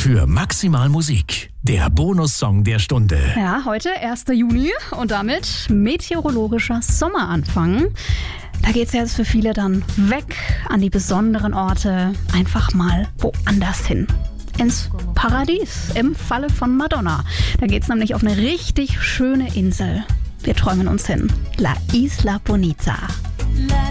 für Maximal Musik. Der Bonussong der Stunde. Ja, heute 1. Juni und damit meteorologischer Sommeranfang. Da geht es jetzt für viele dann weg an die besonderen Orte, einfach mal woanders hin. Ins Paradies, im Falle von Madonna. Da geht es nämlich auf eine richtig schöne Insel. Wir träumen uns hin. La Isla Bonita.